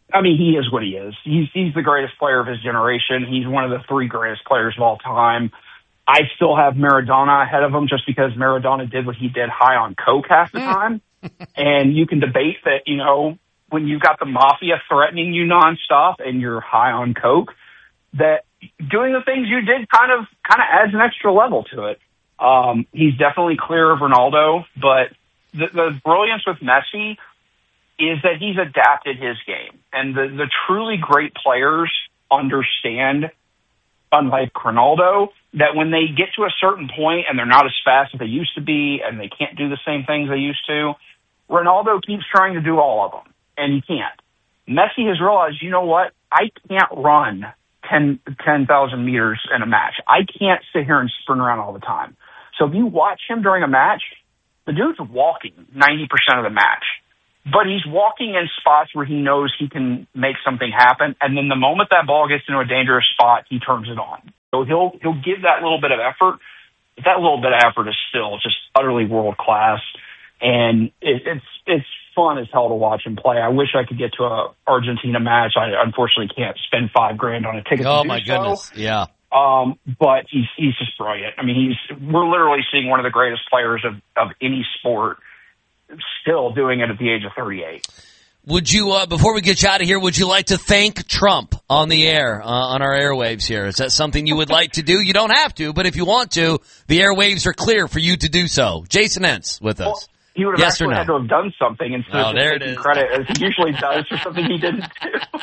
I mean, he is what he is. He's he's the greatest player of his generation. He's one of the three greatest players of all time. I still have Maradona ahead of him just because Maradona did what he did high on coke half the time. And you can debate that, you know, when you've got the mafia threatening you nonstop and you're high on coke, that doing the things you did kind of kind of adds an extra level to it. Um, he's definitely clear of Ronaldo, but the, the brilliance with Messi is that he's adapted his game. And the, the truly great players understand, unlike Ronaldo, that when they get to a certain point and they're not as fast as they used to be and they can't do the same things they used to, Ronaldo keeps trying to do all of them, and he can't. Messi has realized, you know what? I can't run ten thousand meters in a match. I can't sit here and sprint around all the time. So if you watch him during a match, the dude's walking ninety percent of the match. But he's walking in spots where he knows he can make something happen, and then the moment that ball gets into a dangerous spot, he turns it on. So he'll he'll give that little bit of effort. But that little bit of effort is still just utterly world class, and it, it's it's fun as hell to watch him play. I wish I could get to a Argentina match. I unfortunately can't spend five grand on a ticket. Oh to do my so. goodness, yeah. Um, but he's he's just brilliant. I mean, he's we're literally seeing one of the greatest players of of any sport still doing it at the age of thirty-eight. Would you, uh, before we get you out of here, would you like to thank Trump on the air, uh, on our airwaves here? Is that something you would like to do? You don't have to, but if you want to, the airwaves are clear for you to do so. Jason Entz with us. Well, he would have yes actually or no? had to have done something instead Oh, of there just it taking is. credit as he usually does for something he didn't do.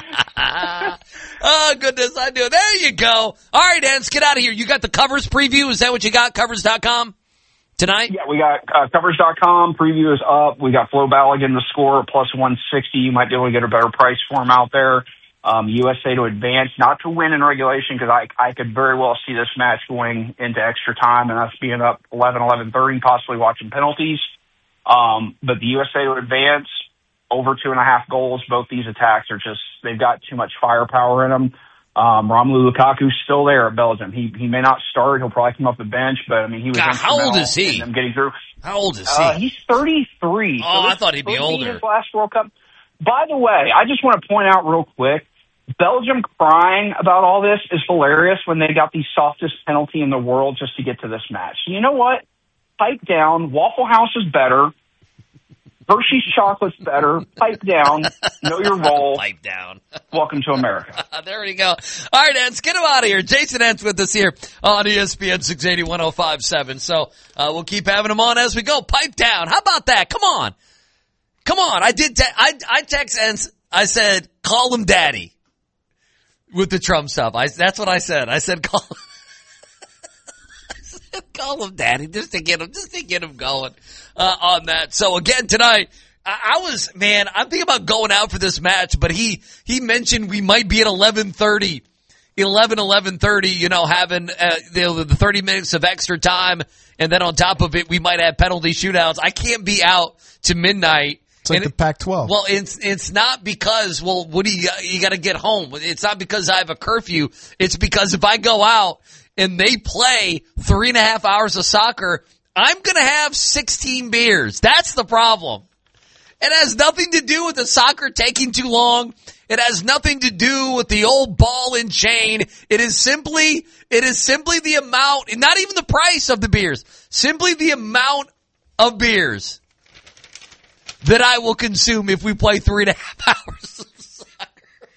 Oh, goodness, I do. There you go. All right, Entz, get out of here. You got the Covers preview? Is that what you got, covers dot com? Tonight? Yeah, we got uh, covers dot com. Preview is up. We got Flo Balogun the score at plus one sixty. You might be able to get a better price for him out there. Um, U S A to advance, not to win in regulation, because I, I could very well see this match going into extra time and us being up eleven, eleven thirty, possibly watching penalties. Um, but the U S A to advance, over two and a half goals. Both these attacks are just, they've got too much firepower in them. Um, Romelu Lukaku's still there at Belgium. He he may not start. He'll probably come off the bench, but I mean, he was God, how old is he? in them getting through. How old is he? Uh, he's thirty-three. Oh, so I thought he'd be this would older. His last World Cup. By the way, I just want to point out real quick, Belgium crying about all this is hilarious when they got the softest penalty in the world just to get to this match. You know what? Pipe down. Waffle House is better. Hershey's chocolate's better. Pipe down. Know your role. Pipe down. Welcome to America. There we go. All right, Entz, get him out of here. Jason Entz with us here on E S P N six eighty, one oh five point seven. So uh, we'll keep having him on as we go. Pipe down. How about that? Come on. Come on. I did. Te- I, I text Entz. I said, call him daddy with the Trump stuff. I, that's what I said. I said, call I said, call him daddy just to get him, just to get him going uh, on that. So again, tonight, I was, man, I'm thinking about going out for this match, but he, he mentioned we might be at eleven thirty, eleven, eleven thirty, you know, having uh, the, the thirty minutes of extra time. And then on top of it, we might have penalty shootouts. I can't be out to midnight. It's like and the Pac twelve. Well, it's, it's not because, well, what do you, you gotta get home. It's not because I have a curfew. It's because if I go out and they play three and a half hours of soccer, I'm gonna have sixteen beers. That's the problem. It has nothing to do with the soccer taking too long. It has nothing to do with the old ball and chain. It is simply, it is simply the amount, not even the price of the beers, simply the amount of beers that I will consume if we play three and a half hours of soccer.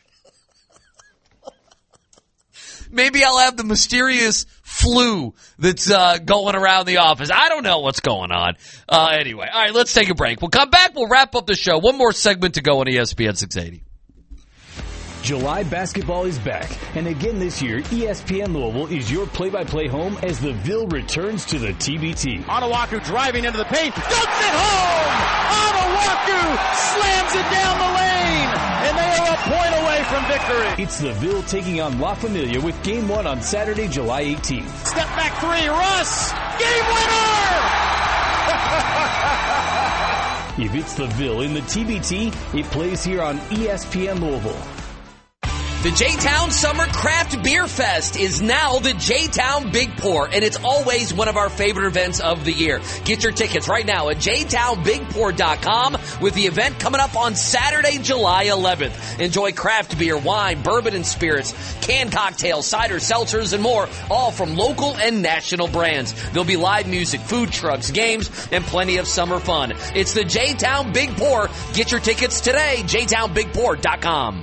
Maybe I'll have the mysterious flu that's uh, going around the office. I don't know what's going on. Uh, anyway, all right, let's take a break. We'll come back. We'll wrap up the show. One more segment to go on E S P N six eighty. July basketball is back, and again this year, E S P N Louisville is your play-by-play home as the Ville returns to the T B T. Onuaku driving into the paint, dunks it home! Onuaku slams it down the lane, and they are a point away from victory. It's the Ville taking on La Familia with Game one on Saturday, July eighteenth. Step back three, Russ, game winner! If it's the Ville in the T B T, it plays here on E S P N Louisville. The J-Town Summer Craft Beer Fest is now the J-Town Big Pour, and it's always one of our favorite events of the year. Get your tickets right now at j town big pour dot com with the event coming up on Saturday, July eleventh. Enjoy craft beer, wine, bourbon and spirits, canned cocktails, cider, seltzers, and more, all from local and national brands. There'll be live music, food trucks, games, and plenty of summer fun. It's the J-Town Big Pour. Get your tickets today, j town big pour dot com.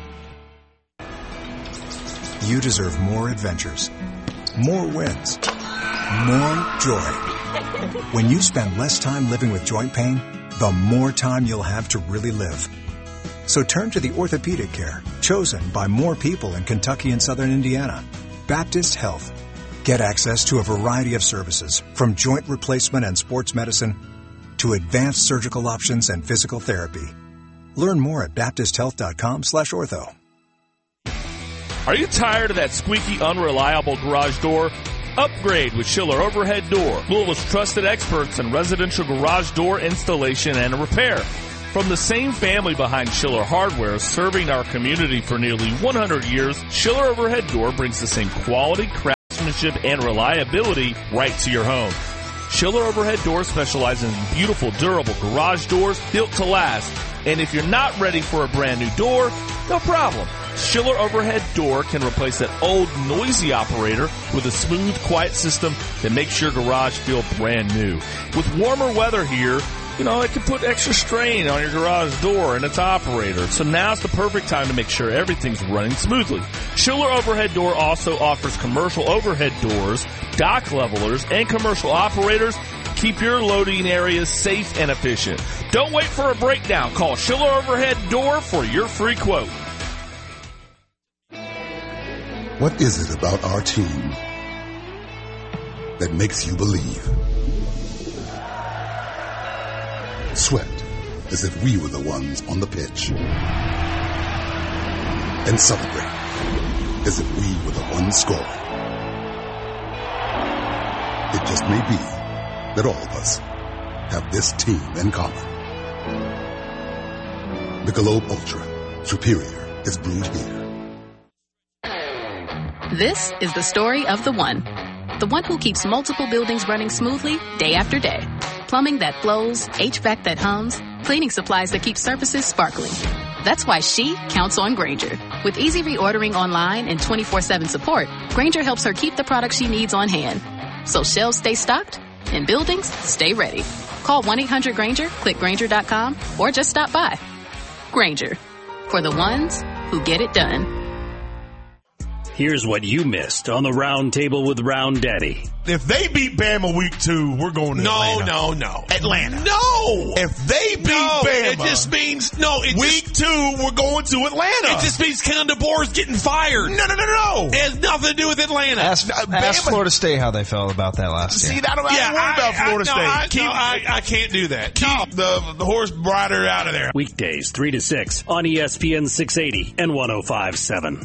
You deserve more adventures, more wins, more joy. When you spend less time living with joint pain, the more time you'll have to really live. So turn to the orthopedic care chosen by more people in Kentucky and Southern Indiana. Baptist Health. Get access to a variety of services, from joint replacement and sports medicine to advanced surgical options and physical therapy. Learn more at baptist health dot com slash ortho. Are you tired of that squeaky, unreliable garage door? Upgrade with Schiller Overhead Door, Louisville's trusted experts in residential garage door installation and repair. From the same family behind Schiller Hardware, serving our community for nearly one hundred years, Schiller Overhead Door brings the same quality, craftsmanship, and reliability right to your home. Schiller Overhead Door specializes in beautiful, durable garage doors built to last. And if you're not ready for a brand new door, no problem. Schiller Overhead Door can replace that old, noisy operator with a smooth, quiet system that makes your garage feel brand new. With warmer weather here, you know, it can put extra strain on your garage door and its operator. So now's the perfect time to make sure everything's running smoothly. Schiller Overhead Door also offers commercial overhead doors, dock levelers, and commercial operators. Keep your loading areas safe and efficient. Don't wait for a breakdown. Call Schiller Overhead Door for your free quote. What is it about our team that makes you believe? Sweat as if we were the ones on the pitch. And celebrate as if we were the ones scoring. It just may be that all of us have this team in common. Michelob Ultra, superior is brewed here. This is the story of the one. The one who keeps multiple buildings running smoothly day after day. Plumbing that flows, H V A C that hums, cleaning supplies that keep surfaces sparkling. That's why she counts on Grainger. With easy reordering online and twenty-four seven support, Grainger helps her keep the products she needs on hand. So shelves stay stocked and buildings stay ready. Call one eight hundred Grainger, click Grainger dot com, or just stop by. Grainger, for the ones who get it done. Here's what you missed on the Round Table with Round Daddy. If they beat Bama week two, we're going to no, Atlanta. No, no, no. Atlanta. No. If they beat no, Bama. It just means, no. It week just, two, we're going to Atlanta. It just means Ken DeBoer's getting fired. No, no, no, no. It has nothing to do with Atlanta. Ask, ask Florida State how they felt about that last See, year. See, I don't yeah, worry about Florida I, State. No, I, keep, no, I, I can't do that. Keep the, the horse rider out of there. Weekdays, three to six on E S P N six eighty and one oh five point seven.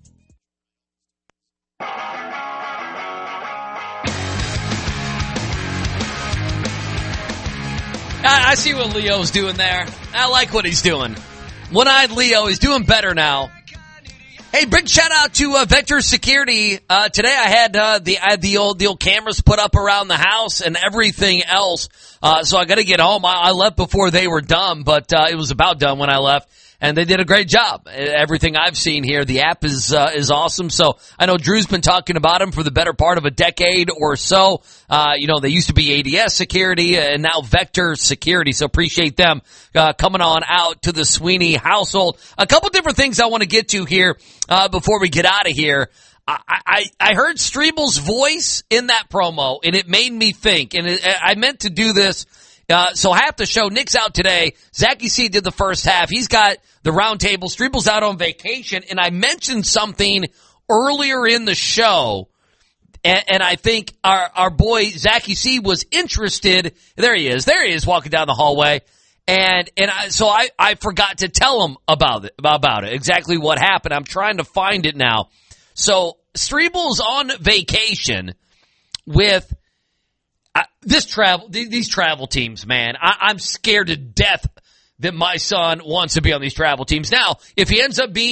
I, I see what Leo's doing there. I like what he's doing. One-eyed Leo is doing better now. Hey, big shout out to uh, Vector Security. Uh, today I had uh, the I had the old the old cameras put up around the house and everything else. Uh, so I got to get home. I, I left before they were done, but uh, it was about done when I left. And they did a great job. Everything I've seen here, the app is uh, is awesome. So I know Drew's been talking about them for the better part of a decade or so. Uh, you know, they used to be A D S Security and now Vector Security. So appreciate them uh, coming on out to the Sweeney household. A couple different things I want to get to here uh, before we get out of here. I, I, I heard Strebel's voice in that promo, and it made me think. And it, I meant to do this. Uh, so half the show, Nick's out today. Zachy C did the first half. He's got the round table. Strebel's out on vacation. And I mentioned something earlier in the show. And, and I think our, our boy Zachy C was interested. There he is. There he is walking down the hallway. And, and I, so I, I forgot to tell him about it, about it, exactly what happened. I'm trying to find it now. So Strebel's on vacation with Uh, this travel, these travel teams, man, I, I'm scared to death that my son wants to be on these travel teams. Now, if he ends up being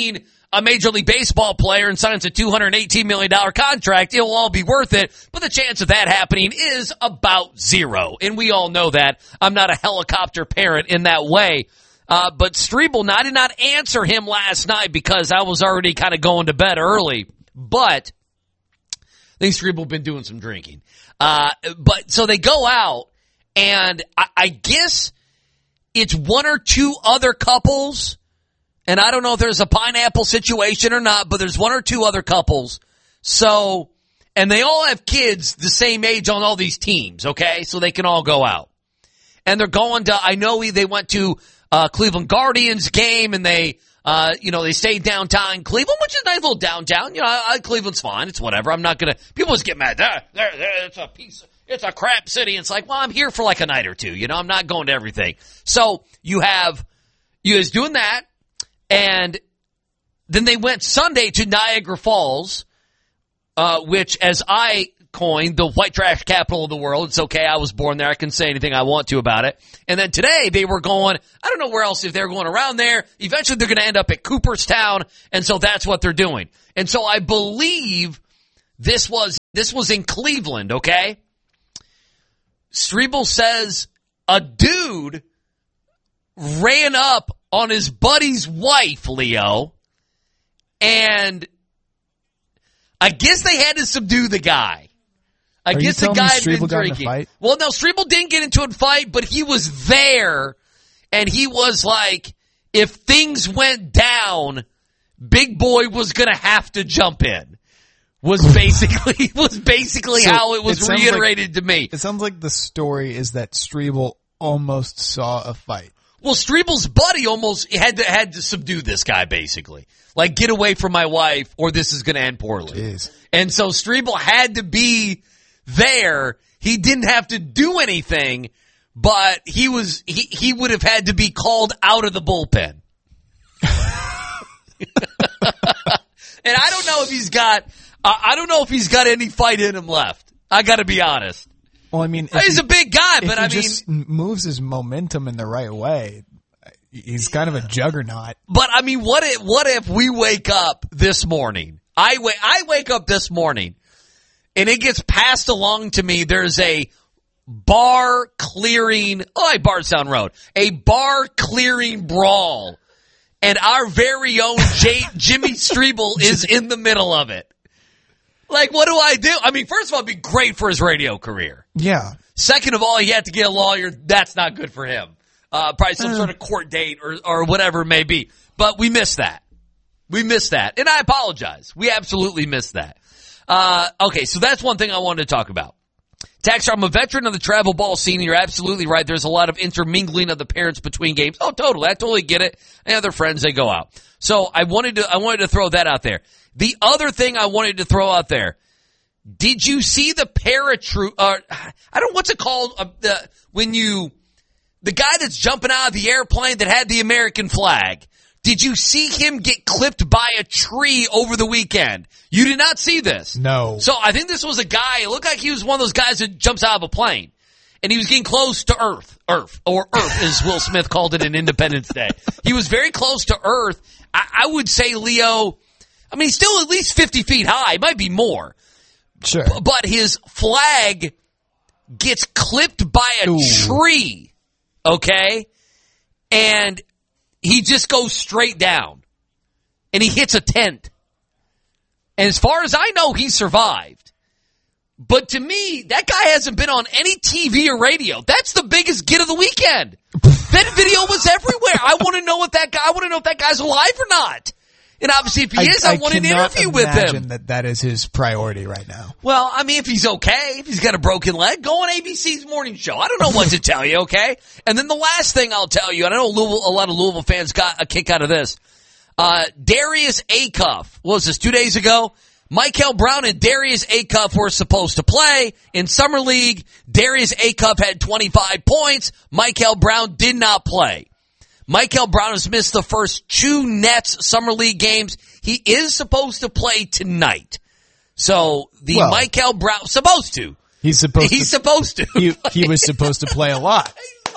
a Major League Baseball player and signs a two hundred eighteen million dollars contract, it'll all be worth it. But the chance of that happening is about zero. And we all know that. I'm not a helicopter parent in that way. Uh, but Strebel, I did not answer him last night because I was already kind of going to bed early. But I think Strebel been doing some drinking. Uh, but so they go out, and I, I guess it's one or two other couples. And I don't know if there's a pineapple situation or not, but there's one or two other couples. So, and they all have kids the same age on all these teams, okay? So they can all go out. And they're going to, I know they went to uh Cleveland Guardians game, and they, uh, you know, they stayed downtown Cleveland, which is a nice little downtown. You know, I, I, Cleveland's fine. It's whatever. I'm not going to, people just get mad. There, there, there, it's a piece, it's a crap city. It's like, well, I'm here for like a night or two. You know, I'm not going to everything. So you have, you guys doing that. And then they went Sunday to Niagara Falls, uh, which, as I coined, the white trash capital of the world. It's okay. I was born there. I can say anything I want to about it. And then today they were going, I don't know where else, if they're going around there. Eventually they're going to end up at Cooperstown. And so that's what they're doing. And so I believe this was, this was in Cleveland, okay? Strebel says a dude ran up on his buddy's wife, Leo, and I guess they had to subdue the guy. I Are guess the guy had been got in a drinking. fight? Well, no, Strebel didn't get into a fight, but he was there, and he was like, if things went down, Big Boy was going to have to jump in. Was basically was basically So how it was it sounds reiterated like, to me. It sounds like the story is that Strebel almost saw a fight. Well, Strebel's buddy almost had to had to subdue this guy, basically. Like, get away from my wife, or this is going to end poorly. Jeez. And so Strebel had to be there. He didn't have to do anything, but he was he he would have had to be called out of the bullpen. And I don't know if he's got uh, I don't know if he's got any fight in him left. I got to be honest. Well, I mean, if he's he, a big guy, if but he I mean, just moves his momentum in the right way, he's kind of a juggernaut. But I mean, what if what if we wake up this morning? I wake I wake up this morning, and it gets passed along to me. There's a bar clearing, oh, like Bardstown Road, a bar clearing brawl, and our very own J, Jimmy Strebel is in the middle of it. Like, what do I do? I mean, first of all, it'd be great for his radio career. Yeah. Second of all, he had to get a lawyer. That's not good for him. Uh, probably some uh. sort of court date or, or whatever it may be. But we missed that. We missed that. And I apologize. We absolutely missed that. Uh, okay, so that's one thing I wanted to talk about. Tax, I'm a veteran of the travel ball scene. You're absolutely right. There's a lot of intermingling of the parents between games. Oh, totally. I totally get it. And other friends, they go out. So I wanted to, I wanted to throw that out there. The other thing I wanted to throw out there, did you see the paratroop, uh, I don't know what's it called, uh, the, when you, the guy that's jumping out of the airplane that had the American flag, did you see him get clipped by a tree over the weekend? You did not see this. No. So I think this was a guy, it looked like he was one of those guys that jumps out of a plane. And he was getting close to Earth. Earth. Or Earth, as Will Smith called it in Independence Day. He was very close to Earth. I, I would say, Leo, I mean, he's still at least fifty feet high. It might be more. Sure. B- but his flag gets clipped by a Ooh. tree. Okay? And he just goes straight down. And he hits a tent. And as far as I know, he survived. But to me, that guy hasn't been on any T V or radio. That's the biggest get of the weekend. That video was everywhere. I want to know if that guy, I want to know if that guy's alive or not. And obviously, if he I, is, I, I want an interview with him. I imagine that that is his priority right now. Well, I mean, if he's okay, if he's got a broken leg, go on A B C's morning show. I don't know what to tell you, okay? And then the last thing I'll tell you, and I know Louisville, a lot of Louisville fans got a kick out of this. Uh, Darius Acuff, what was this, two days ago? Michael Brown and Darius Acuff were supposed to play in Summer League. Darius Acuff had twenty-five points. Michael Brown did not play. Michael Brown has missed the first two Nets Summer League games. He is supposed to play tonight. So the well, Michael Brown, supposed to. He's supposed He's to. supposed to. He, he was supposed to play a lot. He's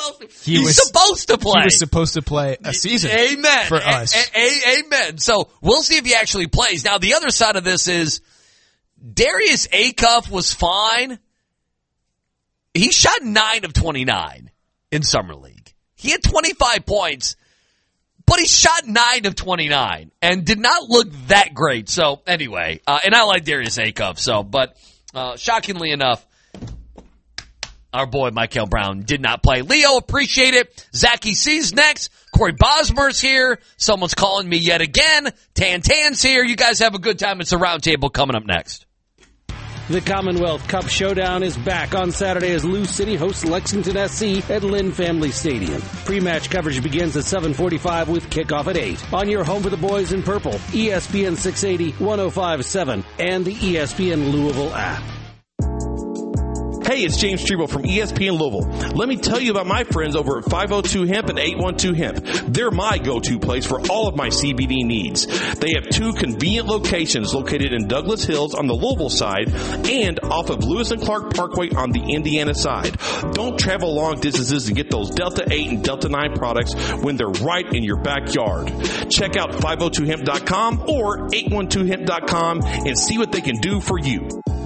He He's was supposed to play. He was supposed to play a season. Amen. For a- us. A- a- amen. So we'll see if he actually plays. Now, the other side of this is Darius Acuff was fine. He shot nine of twenty-nine in Summer League. He had twenty-five points, but he shot nine of twenty-nine and did not look that great. So anyway, uh, and I like Darius Acuff. So, but uh, shockingly enough, our boy Michael Brown did not play. Leo, appreciate it. Zachy C's next. Corey Bosmer's here. Someone's calling me yet again. Tan Tan's here. You guys have a good time. It's a roundtable coming up next. The Commonwealth Cup Showdown is back on Saturday as Lou City hosts Lexington S C at Lynn Family Stadium. Pre-match coverage begins at seven forty-five with kickoff at eight. On your home for the boys in purple, E S P N six eighty, one oh five point seven, and the E S P N Louisville app. Hey, it's James Treble from E S P N Louisville. Let me tell you about my friends over at five oh two hemp and eight one two hemp. They're my go-to place for all of my C B D needs. They have two convenient locations located in Douglas Hills on the Louisville side and off of Lewis and Clark Parkway on the Indiana side. Don't travel long distances to get those Delta eight and Delta nine products when they're right in your backyard. Check out five oh two hemp dot com or eight one two hemp dot com and see what they can do for you.